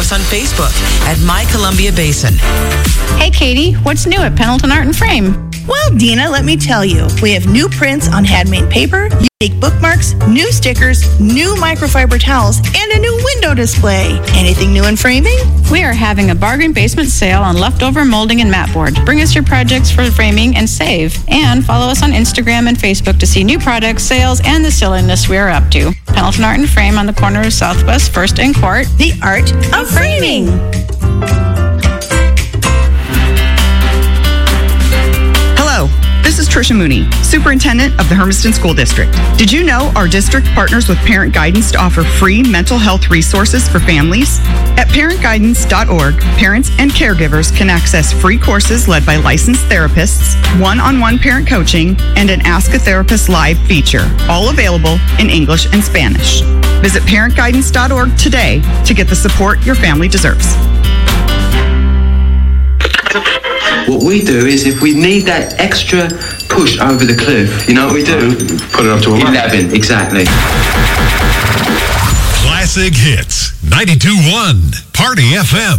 us on Facebook at My Columbia Basin. Hey, Katie, what's new at Pendleton Art and Frame? Well, Dina, let me tell you. We have new prints on handmade paper, unique bookmarks, new stickers, new microfiber towels, and a new window display. Anything new in framing? We are having a bargain basement sale on leftover molding and mat board. Bring us your projects for framing and save. And follow us on Instagram and Facebook to see new products, sales, and the silliness we are up to. Pendleton Art and Frame on the corner of Southwest 1st and Court. The art of framing. Hello, this is Tricia Mooney, Superintendent of the Hermiston School District. Did you know our district partners with Parent Guidance to offer free mental health resources for families? At parentguidance.org, parents and caregivers can access free courses led by licensed therapists, one-on-one parent coaching, and an Ask a Therapist Live feature, all available in English and Spanish. Visit parentguidance.org today to get the support your family deserves. What we do is if we need that extra push over the cliff, you know what we do? Put it up to 11, exactly. Classic Hits, 92.1, Party FM.